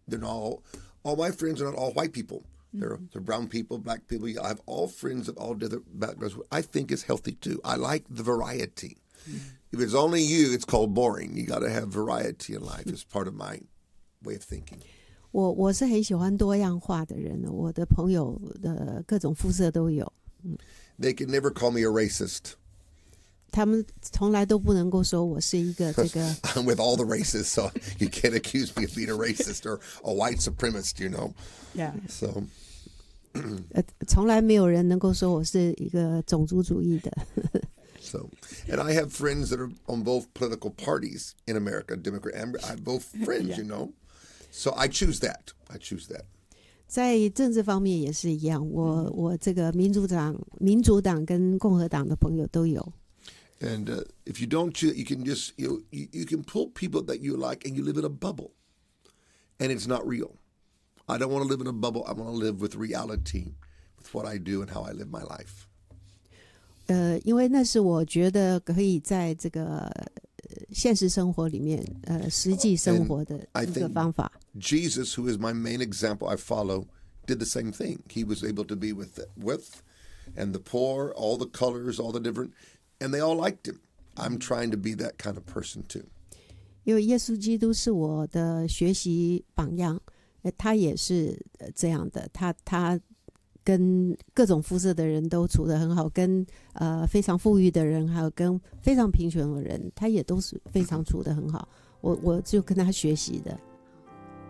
They're not all my friends are not all white people. They're brown people, black people. I have all friends of all different backgrounds. I think is healthy too. I like the variety. If it's only you, it's called boring. You got to have variety in life. It's part of my way of thinking. 我是很喜欢多样化的人，我的朋友的各种肤色都有。 They can never call me a racist. 他们从来都不能够说我是一个这个。 I'm with all the races, so you can't accuse me of being a racist or a white supremacist, you know. Yeah. So. 从来没有人能够说我是一个种族主义的。 So, and I have friends that are on both political parties in America, Democrat and I have both friends, you know. So I choose that. 在政治方面也是一样，我这个民主党跟共和党的朋友都有。 And if you don't choose, you can just you can pull people that you like, and you live in a bubble, and it's not real. I don't want to live in a bubble. I want to live with reality, with what I do and how I live my life. 因为那是我觉得可以在这个现实生活里面实际生活的一个方法。 Jesus, who is my main example I follow, did the same thing. He was able to be with and the poor, all the colors, all the different, and they all liked him. I'm trying to be that kind of person too. 因为耶稣基督是我的学习榜样，他也是这样的，他跟各种肤色的人都处得很好，跟非常富裕的人，还有跟非常贫穷的人，他也都是非常处得很好。我就跟他学习的。